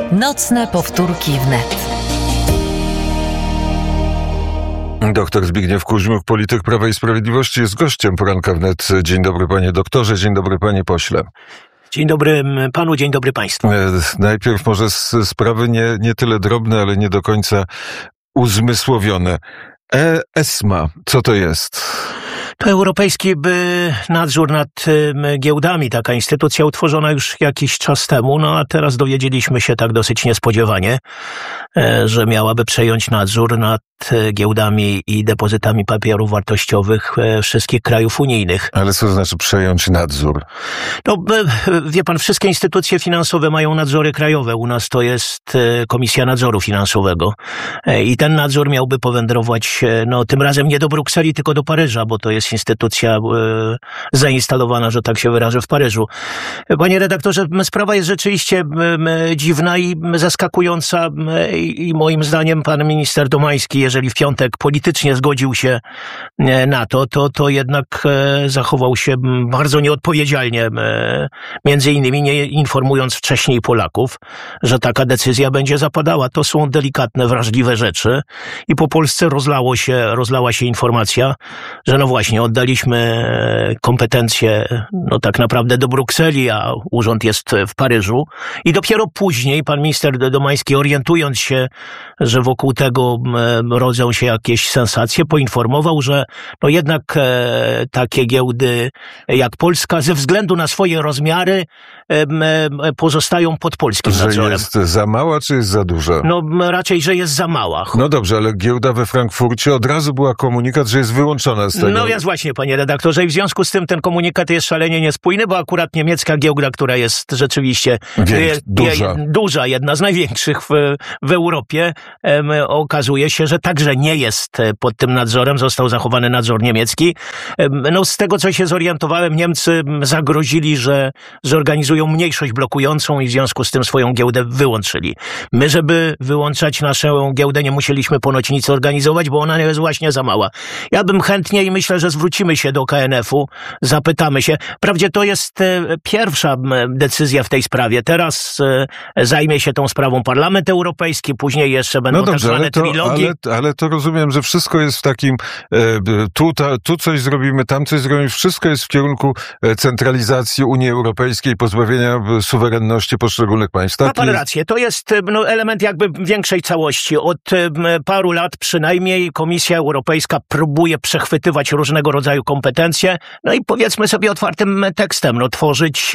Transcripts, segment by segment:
Nocne powtórki wnet. Doktor Zbigniew Kuźmiuk, polityk Prawa i Sprawiedliwości, jest gościem poranka wnet. Dzień dobry, panie doktorze, dzień dobry, panie pośle. Dzień dobry panu, dzień dobry państwu. Najpierw może sprawy nie tyle drobne, ale nie do końca uzmysłowione. ESMA, co to jest? To Europejski Nadzór nad Giełdami, taka instytucja utworzona już jakiś czas temu, no a teraz dowiedzieliśmy się tak dosyć niespodziewanie, że miałaby przejąć nadzór nad giełdami i depozytami papierów wartościowych wszystkich krajów unijnych. Ale co znaczy przejąć nadzór? No, wie pan, wszystkie instytucje finansowe mają nadzory krajowe. U nas to jest Komisja Nadzoru Finansowego. I ten nadzór miałby powędrować, no tym razem nie do Brukseli, tylko do Paryża, bo to jest instytucja zainstalowana, że tak się wyrażę, w Paryżu. Panie redaktorze, sprawa jest rzeczywiście dziwna i zaskakująca i moim zdaniem pan minister Domański, jeżeli w piątek politycznie zgodził się na to jednak zachował się bardzo nieodpowiedzialnie, między innymi nie informując wcześniej Polaków, że taka decyzja będzie zapadała. To są delikatne, wrażliwe rzeczy i po Polsce rozlała się informacja, że no właśnie oddaliśmy kompetencje no tak naprawdę do Brukseli, a urząd jest w Paryżu i dopiero później pan minister Domański, orientując się, że wokół tego rodzą się jakieś sensacje, poinformował, że no jednak takie giełdy jak Polska ze względu na swoje rozmiary pozostają pod polskim nadzorem. Że jest za mała, czy jest za duża? No raczej, że jest za mała. No dobrze, ale giełda we Frankfurcie od razu była komunikat, że jest wyłączona z tego. No więc właśnie, panie redaktorze, i w związku z tym ten komunikat jest szalenie niespójny, bo akurat niemiecka giełda, która jest rzeczywiście duża, jedna z największych w Europie, okazuje się, że także nie jest pod tym nadzorem, został zachowany nadzór niemiecki. No z tego, co się zorientowałem, Niemcy zagrozili, że zorganizują mniejszość blokującą i w związku z tym swoją giełdę wyłączyli. My, żeby wyłączać naszą giełdę, nie musieliśmy ponoć nic organizować, bo ona jest właśnie za mała. Ja bym chętnie i myślę, że zwrócimy się do KNF-u, zapytamy się. Wprawdzie to jest pierwsza decyzja w tej sprawie. Teraz zajmie się tą sprawą Parlament Europejski, później jeszcze będą tak zwane trilogi. Ale to rozumiem, że wszystko jest w takim tu coś zrobimy, tam coś zrobimy. Wszystko jest w kierunku centralizacji Unii Europejskiej, pozbawienia suwerenności poszczególnych państw. Tak? Ma pan rację. To jest element jakby większej całości. Od paru lat przynajmniej Komisja Europejska próbuje przechwytywać różnego rodzaju kompetencje, no i powiedzmy sobie otwartym tekstem, tworzyć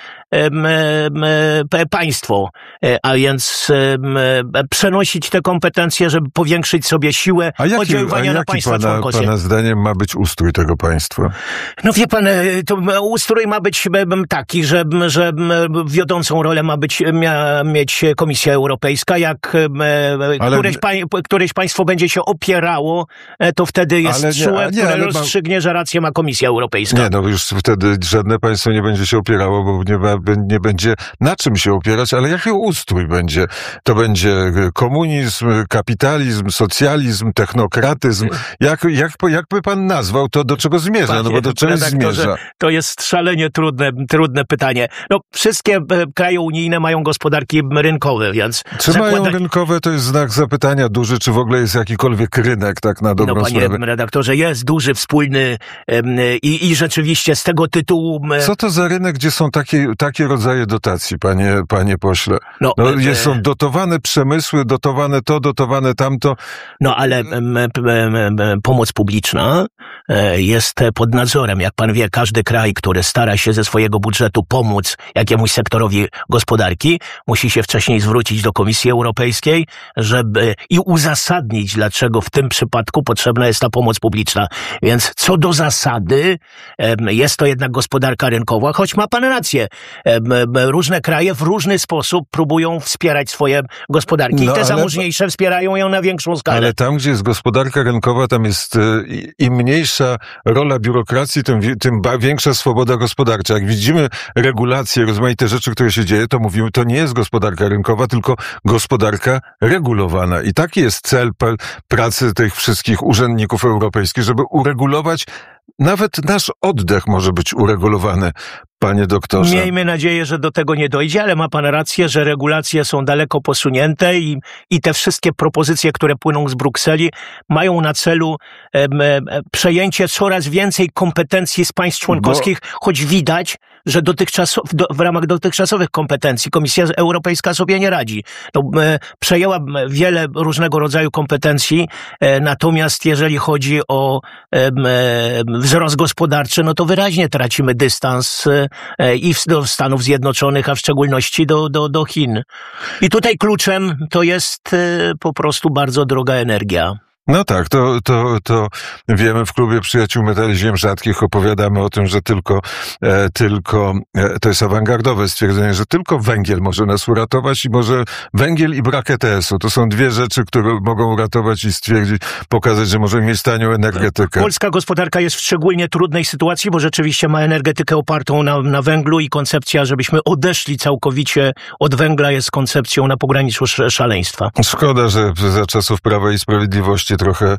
państwo, a więc przenosić te kompetencje, żeby powiększyć sobie siłę oddziaływania na państwa członkowskie. Pana zdaniem ma być ustrój tego państwa? No wie pan, to ustrój ma być taki, że wiodącą rolę ma mieć Komisja Europejska. Jak któreś państwo będzie się opierało, to wtedy jest TSUE, które rozstrzygnie, że rację ma Komisja Europejska. Nie, no już wtedy żadne państwo nie będzie się opierało, bo nie będzie na czym się opierać, ale jaki ustrój będzie? To będzie komunizm, kapitalizm, socjalizm, technokratyzm. Jakby pan nazwał to, do czego zmierza? No bo do czego zmierza? To jest szalenie trudne pytanie. No, wszystkie kraje unijne mają gospodarki rynkowe, więc... Czy mają rynkowe? To jest znak zapytania duży, czy w ogóle jest jakikolwiek rynek, tak na dobrą sprawę? Panie redaktorze, jest duży, wspólny i rzeczywiście z tego tytułu... Co to za rynek, gdzie są takie rodzaje dotacji, panie pośle? Są dotowane przemysły, dotowane to, dotowane tamto. No ale pomoc publiczna jest pod nadzorem. Jak pan wie, każdy kraj, który stara się ze swojego budżetu pomóc jakiemuś sektorowi gospodarki, musi się wcześniej zwrócić do Komisji Europejskiej, i uzasadnić, dlaczego w tym przypadku potrzebna jest ta pomoc publiczna. Więc co do zasady, jest to jednak gospodarka rynkowa, choć ma pan rację. Różne kraje w różny sposób próbują wspierać swoje gospodarki i te zamożniejsze wspierają ją na większą skalę. Ale tam, gdzie jest gospodarka rynkowa, tam jest im mniejsza rola biurokracji, tym większa swoboda gospodarcza. Jak widzimy regulacje, rozmaite rzeczy, które się dzieje, to mówimy, to nie jest gospodarka rynkowa, tylko gospodarka regulowana. I taki jest cel pracy tych wszystkich urzędników europejskich, żeby uregulować. Nawet nasz oddech może być uregulowany. panie doktorze. Miejmy nadzieję, że do tego nie dojdzie, ale ma pan rację, że regulacje są daleko posunięte i te wszystkie propozycje, które płyną z Brukseli, mają na celu przejęcie coraz więcej kompetencji z państw członkowskich, choć widać, że w ramach dotychczasowych kompetencji Komisja Europejska sobie nie radzi. Przejęła wiele różnego rodzaju kompetencji, natomiast jeżeli chodzi o wzrost gospodarczy, no to wyraźnie tracimy dystans i do Stanów Zjednoczonych, a w szczególności do Chin. I tutaj kluczem to jest po prostu bardzo droga energia. No tak, to wiemy, w Klubie Przyjaciół Metali Ziem Rzadkich opowiadamy o tym, że tylko to jest awangardowe stwierdzenie, że tylko węgiel może nas uratować i może węgiel i brak ETS-u. To są dwie rzeczy, które mogą uratować i pokazać, że możemy mieć tanią energetykę. Polska gospodarka jest w szczególnie trudnej sytuacji, bo rzeczywiście ma energetykę opartą na węglu i koncepcja, żebyśmy odeszli całkowicie od węgla jest koncepcją na pograniczu szaleństwa. Szkoda, że za czasów Prawa i Sprawiedliwości trochę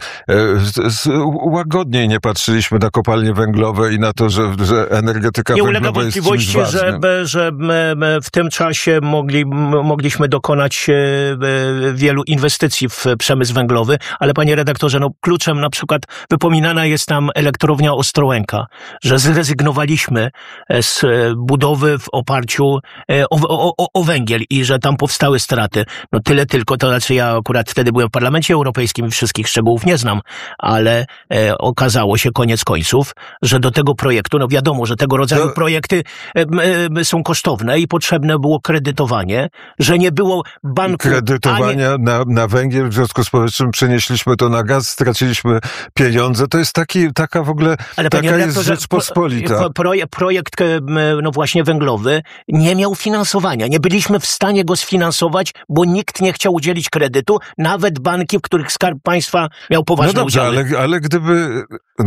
łagodniej nie patrzyliśmy na kopalnie węglowe i na to, że energetyka nie węglowa ulega jest wątpliwości, czymś ważnym. że w tym czasie mogliśmy dokonać wielu inwestycji w przemysł węglowy, ale panie redaktorze, kluczem na przykład wypominana jest nam elektrownia Ostrołęka, że zrezygnowaliśmy z budowy w oparciu o węgiel i że tam powstały straty. No tyle tylko, to znaczy ja akurat wtedy byłem w Parlamencie Europejskim i wszystkich szczegółów nie znam, ale okazało się koniec końców, że do tego projektu, no wiadomo, że tego rodzaju projekty są kosztowne i potrzebne było kredytowanie, że nie było banku... Kredytowania na węgiel, w związku z powyższym przenieśliśmy to na gaz, straciliśmy pieniądze. To jest taka w ogóle, ale taka jest Rzeczpospolita. Projekt, no właśnie węglowy, nie miał finansowania. Nie byliśmy w stanie go sfinansować, bo nikt nie chciał udzielić kredytu, nawet banki, w których Skarb Państwa miał poważne udziały. Ale gdyby...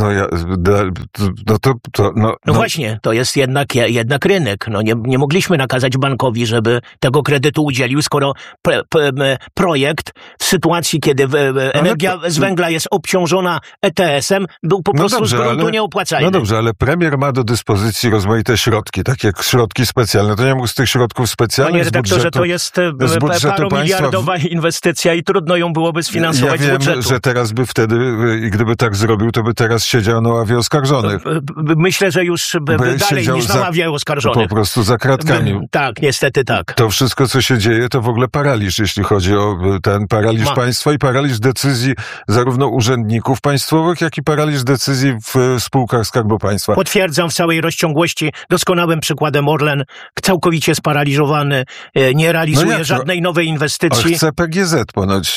Właśnie, to jest jednak rynek. No nie mogliśmy nakazać bankowi, żeby tego kredytu udzielił, skoro projekt w sytuacji, kiedy energia z węgla jest obciążona ETS-em, był po prostu z gruntu nieopłacalny. No dobrze, ale premier ma do dyspozycji rozmaite środki, takie jak środki specjalne. To nie mógł z tych środków specjalnych Panie redaktorze, to jest paromiliardowa inwestycja i trudno ją byłoby sfinansować z budżetu. Ja wiem, że teraz by wtedy, i gdyby tak zrobił, to by teraz siedział na ławie oskarżonych. Myślę, że już dalej niż na ławie oskarżonych. Po prostu za kratkami. Tak, niestety tak. To wszystko, co się dzieje, to w ogóle paraliż, jeśli chodzi o ten paraliż państwa i paraliż decyzji zarówno urzędników państwowych, jak i paraliż decyzji w spółkach Skarbu Państwa. Potwierdzam w całej rozciągłości. Doskonałym przykładem Orlen, całkowicie sparaliżowany, nie realizuje żadnej nowej inwestycji. Chce PGZ ponoć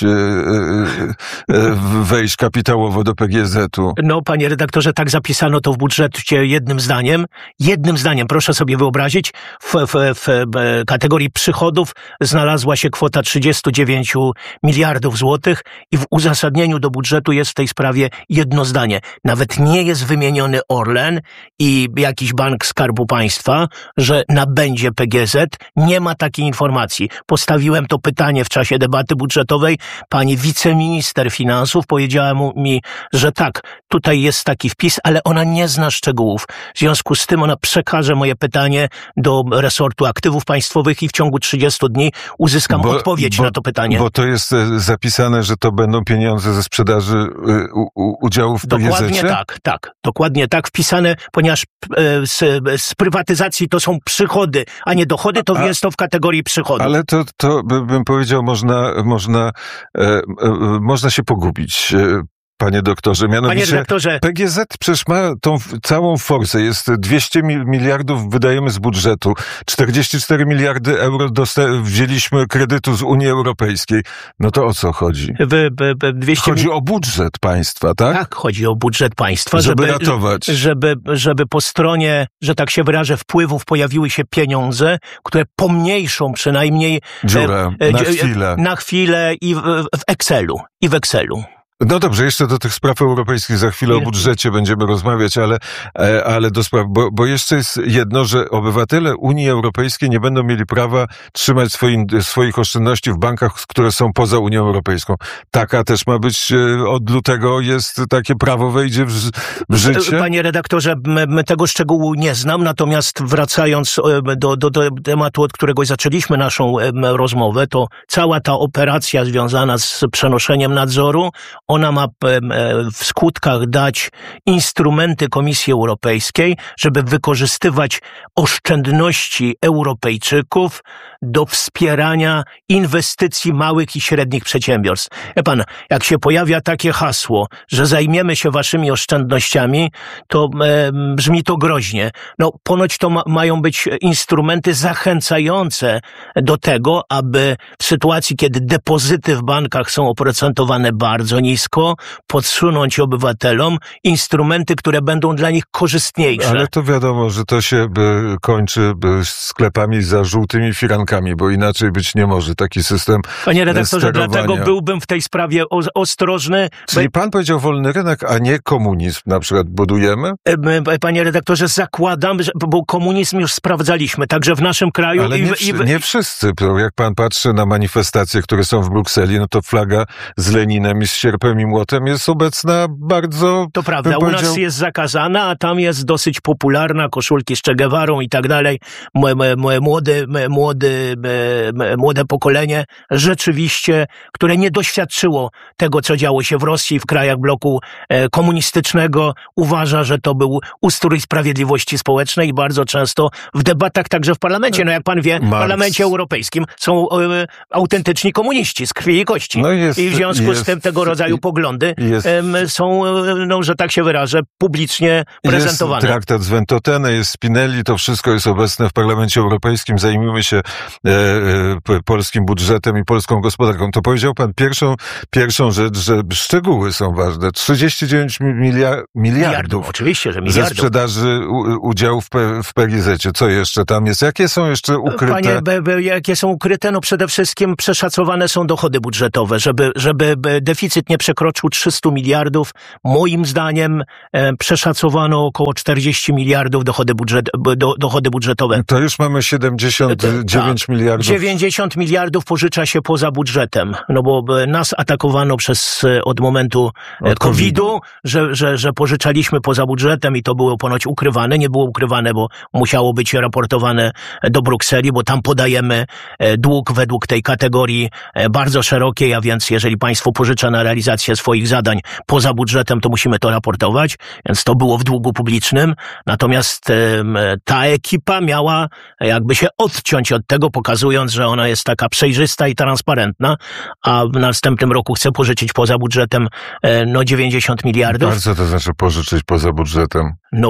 wejść kapitałowo do PGZ-u. No, panie redaktorze, tak zapisano to w budżecie jednym zdaniem, proszę sobie wyobrazić, w kategorii przychodów znalazła się kwota 39 miliardów złotych i w uzasadnieniu do budżetu jest w tej sprawie jedno zdanie. Nawet nie jest wymieniony Orlen i jakiś bank Skarbu Państwa, że nabędzie PGZ. Nie ma takiej informacji. Postawiłem to pytanie w czasie debaty budżetowej. Pani wiceminister finansów powiedziała mi, że tak, tutaj jest taki wpis, ale ona nie zna szczegółów. W związku z tym ona przekaże moje pytanie do resortu aktywów państwowych i w ciągu 30 dni uzyskam odpowiedź na to pytanie. Bo to jest zapisane, że to będą pieniądze ze sprzedaży udziałów w PGZ-cie? Dokładnie tak wpisane, ponieważ z prywatyzacji to są przychody, a nie dochody, to jest to w kategorii przychodów. Ale to bym powiedział, można się pogubić. Panie doktorze, mianowicie PGZ przecież ma tą całą forsę. Jest 200 miliardów wydajemy z budżetu. 44 miliardy euro wzięliśmy kredytu z Unii Europejskiej. No to o co chodzi? Chodzi o budżet państwa, tak? Tak, chodzi o budżet państwa. Żeby ratować. Żeby po stronie, że tak się wyrażę, wpływów pojawiły się pieniądze, które pomniejszą przynajmniej dziurę na chwilę. Na chwilę i w Excelu. No dobrze, jeszcze do tych spraw europejskich za chwilę o budżecie będziemy rozmawiać, ale do spraw, bo jeszcze jest jedno, że obywatele Unii Europejskiej nie będą mieli prawa trzymać swoich oszczędności w bankach, które są poza Unią Europejską. Taka też ma być, od lutego jest takie prawo, wejdzie w życie? Panie redaktorze, tego szczegółu nie znam, natomiast wracając do tematu, od którego zaczęliśmy naszą rozmowę, to cała ta operacja związana z przenoszeniem nadzoru, ona ma w skutkach dać instrumenty Komisji Europejskiej, żeby wykorzystywać oszczędności Europejczyków do wspierania inwestycji małych i średnich przedsiębiorstw. Wie pan, jak się pojawia takie hasło, że zajmiemy się waszymi oszczędnościami, to brzmi to groźnie. No, ponoć to mają być instrumenty zachęcające do tego, aby w sytuacji, kiedy depozyty w bankach są oprocentowane bardzo nisko, podsunąć obywatelom instrumenty, które będą dla nich korzystniejsze. Ale to wiadomo, że to się kończy sklepami za żółtymi firankami, bo inaczej być nie może taki system. Panie redaktorze, sterowania. dlatego byłbym w tej sprawie ostrożny. Czyli pan powiedział wolny rynek, a nie komunizm na przykład budujemy? Panie redaktorze, zakładam, bo komunizm już sprawdzaliśmy, także w naszym kraju. Ale nie wszyscy. Jak pan patrzy na manifestacje, które są w Brukseli, no to flaga z Leninem i z sierpem i młotem jest obecna bardzo... To prawda, u nas jest zakazana, a tam jest dosyć popularna, koszulki z Che Guevarą i tak dalej. Młode pokolenie rzeczywiście, które nie doświadczyło tego, co działo się w Rosji, w krajach bloku komunistycznego, uważa, że to był ustrój sprawiedliwości społecznej i bardzo często w debatach także w parlamencie, no jak pan wie, w Parlamencie Europejskim są autentyczni komuniści z krwi i kości. No i w związku z tym tego rodzaju poglądy są, no, że tak się wyrażę, publicznie prezentowane. Jest traktat z Ventotene, jest Spinelli, to wszystko jest obecne w Parlamencie Europejskim. Zajmijmy się polskim budżetem i polską gospodarką. To powiedział pan pierwszą rzecz, że szczegóły są ważne. 39 miliardów. Oczywiście, że miliardów. Ze sprzedaży udziałów w PGZ-cie. Co jeszcze tam jest? Jakie są jeszcze ukryte? Panie, jakie są ukryte? No przede wszystkim przeszacowane są dochody budżetowe. Żeby deficyt nie przekroczył 300 miliardów, moim zdaniem przeszacowano około 40 miliardów dochody budżetowe. To już mamy 79 miliardów. 90 miliardów pożycza się poza budżetem, no bo nas atakowano od momentu COVID-u, że pożyczaliśmy poza budżetem i to było ponoć ukrywane. Nie było ukrywane, bo musiało być raportowane do Brukseli, bo tam podajemy dług według tej kategorii bardzo szerokiej, a więc jeżeli państwo pożycza na realizację swoich zadań poza budżetem, to musimy to raportować, więc to było w długu publicznym. Natomiast ta ekipa miała jakby się odciąć od tego, pokazując, że ona jest taka przejrzysta i transparentna, a w następnym roku chce pożyczyć poza budżetem 90 miliardów. A co to znaczy pożyczyć poza budżetem? No,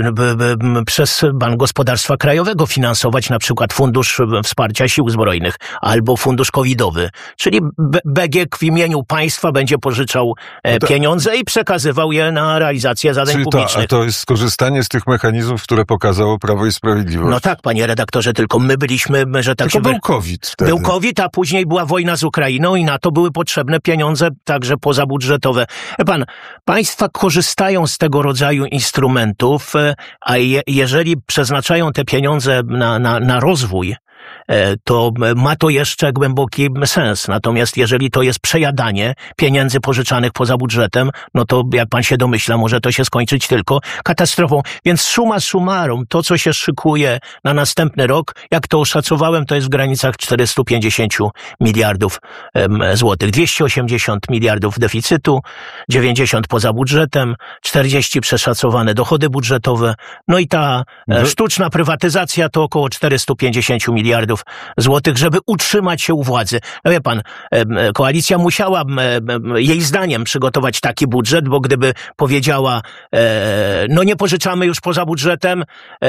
przez Bank Gospodarstwa Krajowego finansować na przykład Fundusz Wsparcia Sił Zbrojnych albo Fundusz Covidowy. Czyli BGK w imieniu państwa będzie pożyczał pieniądze i przekazywał je na realizację zadań publicznych. To jest skorzystanie z tych mechanizmów, które pokazało Prawo i Sprawiedliwość. No tak, panie redaktorze, tylko my byliśmy, że tak tylko był COVID wtedy. Był COVID, a później była wojna z Ukrainą i na to były potrzebne pieniądze także pozabudżetowe. Pan, państwa korzystają z tego rodzaju instrumentów, a jeżeli przeznaczają te pieniądze na rozwój, to ma to jeszcze głęboki sens. Natomiast jeżeli to jest przejadanie pieniędzy pożyczanych poza budżetem, no to jak pan się domyśla, może to się skończyć tylko katastrofą. Więc summa summarum, to co się szykuje na następny rok, jak to oszacowałem, to jest w granicach 450 miliardów złotych. 280 miliardów deficytu, 90 poza budżetem, 40 przeszacowane dochody budżetowe, no i ta sztuczna prywatyzacja to około 450 miliardów złotych, żeby utrzymać się u władzy. No wie pan, koalicja musiała jej zdaniem przygotować taki budżet, bo gdyby powiedziała, no nie pożyczamy już poza budżetem,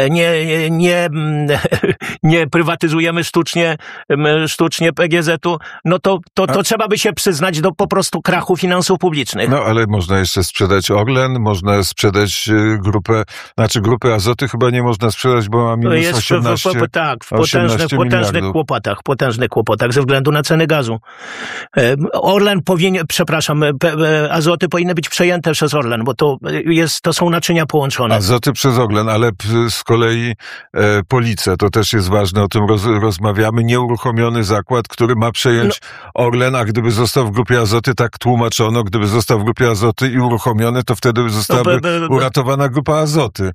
nie prywatyzujemy sztucznie PGZ-u, no to trzeba by się przyznać do po prostu krachu finansów publicznych. No ale można jeszcze sprzedać Orlen, można sprzedać grupę Azoty chyba nie można sprzedać, bo ma minus 18 potężne potężnych kłopotach ze względu na ceny gazu. Orlen Azoty powinny być przejęte przez Orlen, bo to są naczynia połączone. Azoty przez Orlen, ale z kolei Police, to też jest ważne, o tym rozmawiamy, nieuruchomiony zakład, który ma przejąć Orlen, a gdyby został w Grupie Azoty, tak tłumaczono, gdyby został w Grupie Azoty i uruchomiony, to wtedy by zostałaby uratowana Grupa Azoty.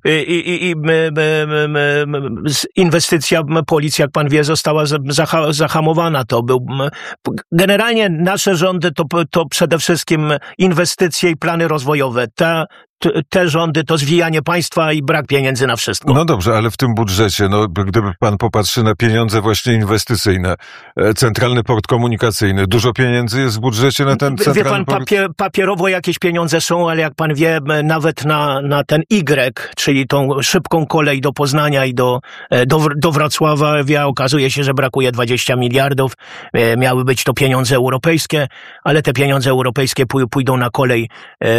Inwestycja Policji, jak pan wie, została zahamowana. Generalnie nasze rządy to przede wszystkim inwestycje i plany rozwojowe. Te rządy to zwijanie państwa i brak pieniędzy na wszystko. No dobrze, ale w tym budżecie, gdyby pan popatrzy na pieniądze właśnie inwestycyjne, Centralny Port Komunikacyjny, dużo pieniędzy jest w budżecie na ten Centralny Port? Papierowo jakieś pieniądze są, ale jak pan wie, nawet na ten Y, czyli tą szybką kolej do Poznania i do Wrocławia, okazuje się, że brakuje 20 miliardów. Miały być to pieniądze europejskie, ale te pieniądze europejskie pójdą na kolej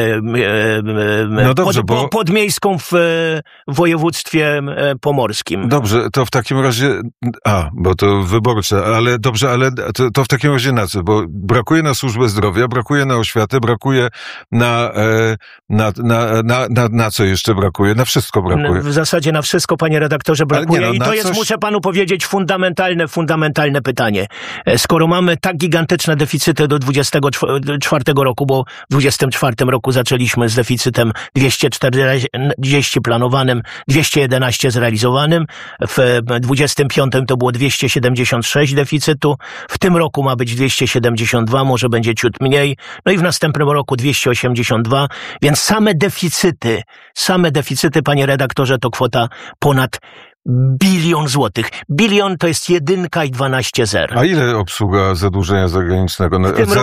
podmiejską w województwie pomorskim. Dobrze, to w takim razie, bo to wyborcze, ale dobrze, ale to w takim razie na co? Bo brakuje na służbę zdrowia, brakuje na oświatę, brakuje na co jeszcze brakuje? Na wszystko brakuje. W zasadzie na wszystko, panie redaktorze, brakuje. I to jest, muszę panu powiedzieć, fundamentalne pytanie. Skoro mamy tak gigantyczne deficyty do 24 roku, bo w 24 roku zaczęliśmy z deficytem 240 planowanym, 211 zrealizowanym. W 25 to było 276 deficytu. W tym roku ma być 272, może będzie ciut mniej. No i w następnym roku 282. Więc same deficyty, panie redaktorze, to kwota ponad 1 bilion złotych. Bilion to jest 1 i 12 zer. A ile obsługa zadłużenia zagranicznego?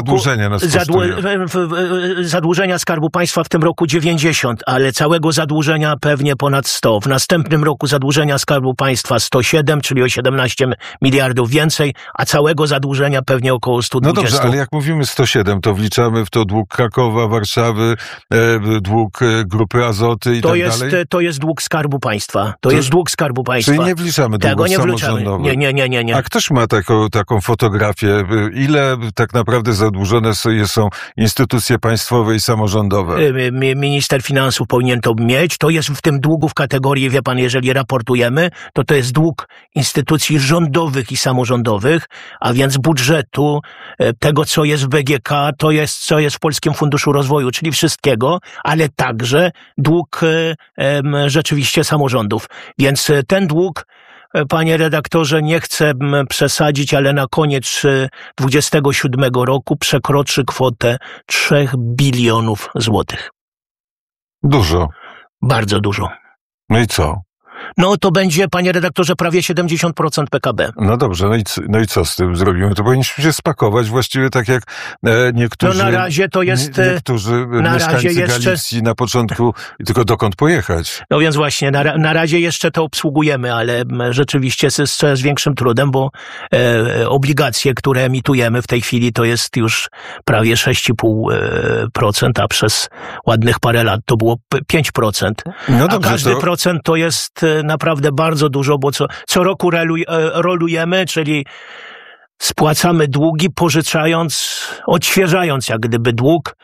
Zadłużenia Skarbu Państwa w tym roku 90, ale całego zadłużenia pewnie ponad 100. W następnym roku zadłużenia Skarbu Państwa 107, czyli o 17 miliardów więcej, a całego zadłużenia pewnie około 120. No dobrze, ale jak mówimy 107, to wliczamy w to dług Krakowa, Warszawy, dług Grupy Azoty i tak dalej? To jest dług Skarbu Państwa. To jest dług Skarbu Państwa. Czyli nie wliczamy długów samorządowych. Nie. A ktoś ma taką fotografię, ile tak naprawdę zadłużone są instytucje państwowe i samorządowe? Minister finansów powinien to mieć. To jest w tym długu w kategorii, wie pan, jeżeli raportujemy, to jest dług instytucji rządowych i samorządowych, a więc budżetu, tego, co jest w BGK, to jest, co jest w Polskim Funduszu Rozwoju, czyli wszystkiego, ale także dług rzeczywiście samorządów. Więc ten dług, panie redaktorze, nie chcę przesadzić, ale na koniec 27 roku przekroczy kwotę 3 bilionów złotych. Dużo. Bardzo dużo. No i co? No to będzie, panie redaktorze, prawie 70% PKB. No dobrze, no i co z tym zrobimy? To powinniśmy się spakować właściwie tak jak niektórzy... No na razie to jest... Niektórzy mieszkańcy Galicji na początku, tylko dokąd pojechać? No więc właśnie, na razie jeszcze to obsługujemy, ale rzeczywiście z coraz większym trudem, bo obligacje, które emitujemy w tej chwili, to jest już prawie 6,5%, a przez ładnych parę lat to było 5%. No dobrze, a każdy procent to jest naprawdę bardzo dużo, bo co roku rolujemy, czyli spłacamy długi, pożyczając, odświeżając jak gdyby dług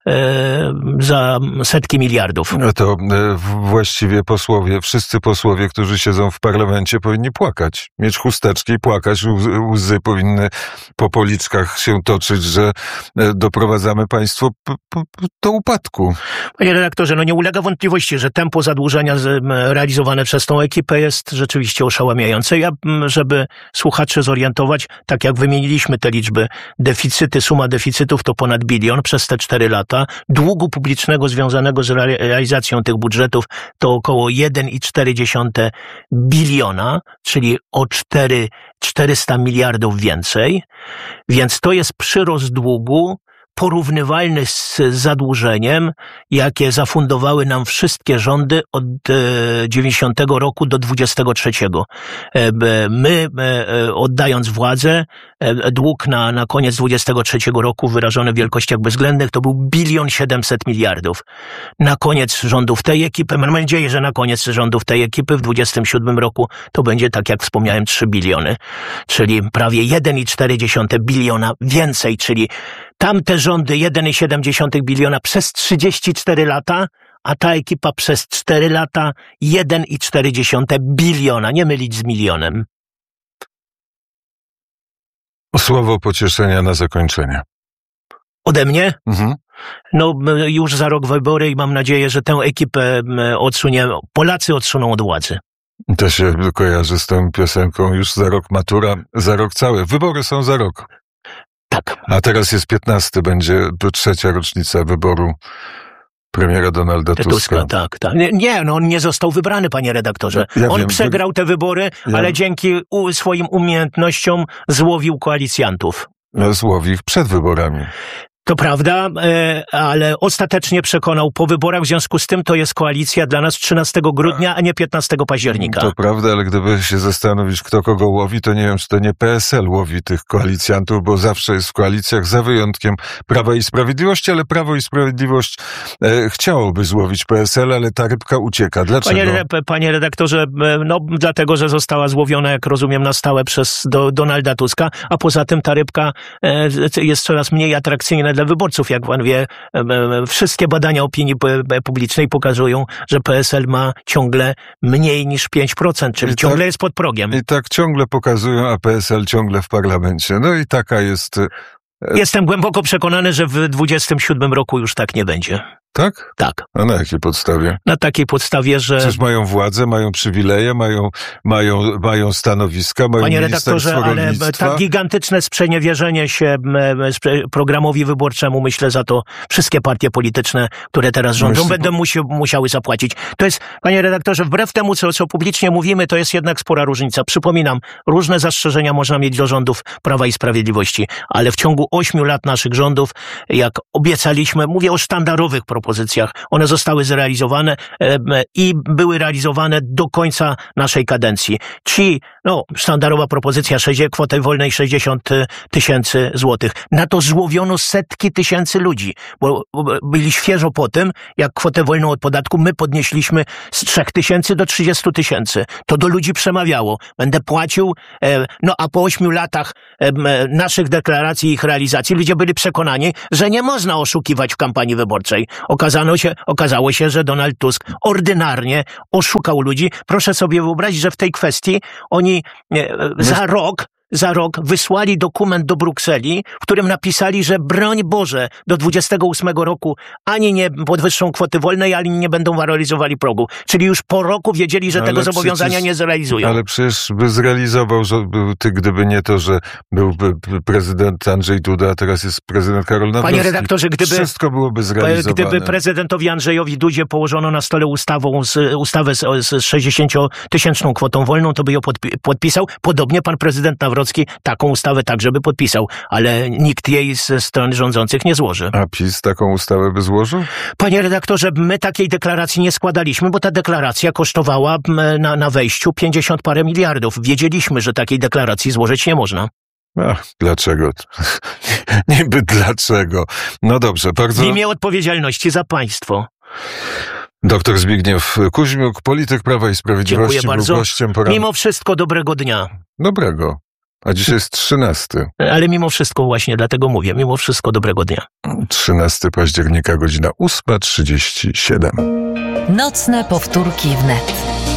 za setki miliardów. No to właściwie wszyscy posłowie, którzy siedzą w parlamencie, powinni płakać. Mieć chusteczki i płakać. Łzy powinny po policzkach się toczyć, że doprowadzamy państwo do upadku. Panie redaktorze, nie ulega wątpliwości, że tempo zadłużenia realizowane przez tą ekipę jest rzeczywiście oszałamiające. Żeby słuchaczy zorientować, tak jak wymieniliśmy te liczby, suma deficytów to ponad 1 bilion przez te 4 lata. Długu publicznego związanego z realizacją tych budżetów to około 1,4 biliona, czyli o 400 miliardów więcej. Więc to jest przyrost długu porównywalny z zadłużeniem, jakie zafundowały nam wszystkie rządy od 90 roku do 23. My, oddając władzę, dług na koniec 23 roku wyrażony w wielkościach bezwzględnych to był 1 700 miliardów. Na koniec rządów tej ekipy, mam nadzieję, że na koniec rządów tej ekipy w 27 roku to będzie, tak jak wspomniałem, 3 biliony, czyli prawie 1,4 biliona więcej, czyli tamte rządy 1,7 biliona przez 34 lata, a ta ekipa przez 4 lata 1,4 biliona, nie mylić z milionem. Słowo pocieszenia na zakończenie. Ode mnie? Mhm. No, już za rok wybory i mam nadzieję, że tę ekipę Polacy odsuną od władzy. To się kojarzy z tą piosenką, już za rok matura, za rok cały. Wybory są za rok. Tak. A teraz jest 15, będzie 3. rocznica wyboru premiera Donalda Tuska. Tak. Nie, on nie został wybrany, panie redaktorze. On przegrał te wybory, ale dzięki swoim umiejętnościom złowił koalicjantów. Złowił ich przed wyborami. To prawda, ale ostatecznie przekonał po wyborach, w związku z tym to jest koalicja dla nas 13 grudnia, a nie 15 października. To prawda, ale gdyby się zastanowić, kto kogo łowi, to nie wiem, czy to nie PSL łowi tych koalicjantów, bo zawsze jest w koalicjach, za wyjątkiem Prawa i Sprawiedliwości, ale Prawo i Sprawiedliwość chciałoby złowić PSL, ale ta rybka ucieka. Dlaczego? Panie redaktorze, no dlatego, że została złowiona, jak rozumiem, na stałe przez Donalda Tuska, a poza tym ta rybka jest coraz mniej atrakcyjna dla wyborców. Jak pan wie, wszystkie badania opinii publicznej pokazują, że PSL ma ciągle mniej niż 5%, czyli ciągle jest pod progiem. I tak ciągle pokazują, a PSL ciągle w parlamencie. No i taka jest... Jestem głęboko przekonany, że w 27 roku już tak nie będzie. Tak? Tak. A na jakiej podstawie? Na takiej podstawie, że... Przecież mają władzę, mają przywileje, mają stanowiska, mają Panie ministerstwo redaktorze, rolnictwa. ale tak gigantyczne sprzeniewierzenie się programowi wyborczemu, myślę, za to wszystkie partie polityczne, które teraz rządzą, będą musiały zapłacić. To jest, panie redaktorze, wbrew temu, co publicznie mówimy, to jest jednak spora różnica. Przypominam, różne zastrzeżenia można mieć do rządów Prawa i Sprawiedliwości, ale w ciągu 8 lat naszych rządów, jak obiecaliśmy, mówię o sztandarowych propozycjach, one zostały zrealizowane i były realizowane do końca naszej kadencji. Czyli, sztandarowa propozycja kwoty wolnej 60 000 złotych. Na to złowiono setki tysięcy ludzi, bo byli świeżo po tym, jak kwotę wolną od podatku my podnieśliśmy z 3 000 do 30 000. To do ludzi przemawiało. Będę płacił, a po 8 latach naszych deklaracji i ich realizacji ludzie byli przekonani, że nie można oszukiwać w kampanii wyborczej. Okazało się, że Donald Tusk ordynarnie oszukał ludzi. Proszę sobie wyobrazić, że w tej kwestii oni za rok wysłali dokument do Brukseli, w którym napisali, że broń Boże, do 28 roku ani nie podwyższą kwoty wolnej, ani nie będą waloryzowali progu. Czyli już po roku wiedzieli, że tego zobowiązania nie zrealizują. Ale przecież by zrealizował, gdyby nie to, że byłby prezydent Andrzej Duda, a teraz jest prezydent Karol Nawrocki. Panie redaktorze, wszystko byłoby zrealizowane. Gdyby prezydentowi Andrzejowi Dudzie położono na stole ustawę z 60-tysięczną kwotą wolną, to by ją podpisał. Podobnie pan prezydent Nawrocki taką ustawę także by podpisał, ale nikt jej ze strony rządzących nie złoży. A PiS taką ustawę by złożył? Panie redaktorze, my takiej deklaracji nie składaliśmy, bo ta deklaracja kosztowała na wejściu 50 parę miliardów. Wiedzieliśmy, że takiej deklaracji złożyć nie można. Ach, dlaczego? Niby dlaczego? No dobrze, bardzo... W imię odpowiedzialności za państwo. Doktor Zbigniew Kuźmiuk, polityk Prawa i Sprawiedliwości, dziękuję bardzo. Był gościem porannym. Mimo wszystko dobrego dnia. Dobrego. A dzisiaj jest 13. Ale mimo wszystko właśnie, dlatego mówię, mimo wszystko dobrego dnia. 13 października, godzina 8:37. Nocne powtórki wnet.